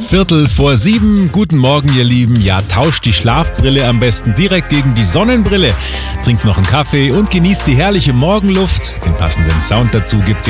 6:15. Guten Morgen, ihr Lieben. Ja, tauscht die Schlafbrille am besten direkt gegen die Sonnenbrille. Trinkt noch einen Kaffee und genießt die herrliche Morgenluft. Den passenden Sound dazu gibt's